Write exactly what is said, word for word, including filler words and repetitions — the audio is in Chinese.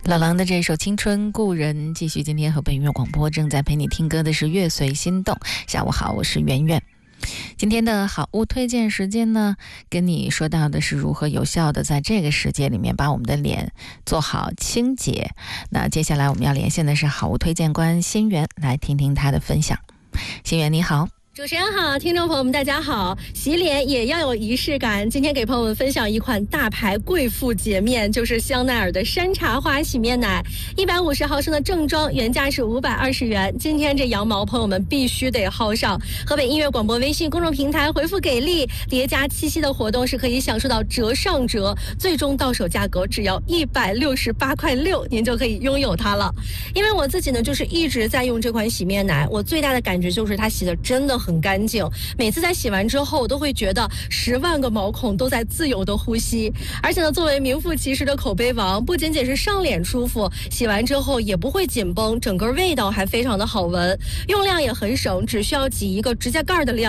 老狼的这首《青春故人》，继续今天和本音乐广播正在陪你听歌的是乐随心动。下午好，我是圆圆。今天的好物推荐时间呢，跟你说到的是如何有效的在这个时节里面把我们的脸做好清洁。那接下来我们要连线的是好物推荐官心源，来听听他的分享。心源你好。 主持人好，听众朋友们大家好。洗脸也要有仪式感，今天给朋友们分享一款大牌贵妇洁面，就是香奈儿的山茶花洗面奶，一百五十毫升的正装，原价是五百二十元。今天这羊毛朋友们必须得薅上。河北音乐广播微信公众平台回复给力，叠加七夕的活动是可以享受到折上折，最终到手价格只要一百六十八块六，您就可以拥有它了。因为我自己呢，就是一直在用这款洗面奶，我最大的感觉就是它洗的真的很干净，每次在洗完之后，我都会觉得十万个毛孔都在自由的呼吸。而且呢，作为名副其实的口碑王，不仅仅是上脸舒服，洗完之后也不会紧绷，整个味道还非常的好闻，用量也很省，只需要挤一个指甲盖的量。